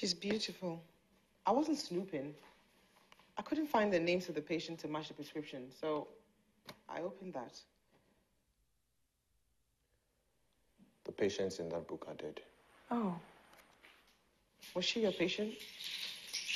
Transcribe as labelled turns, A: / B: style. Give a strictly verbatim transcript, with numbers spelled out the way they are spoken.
A: She's beautiful. I wasn't snooping. I couldn't find the names of the patient to match the prescription, so I opened that.
B: The patients in that book are dead.
A: Oh. Was she your patient?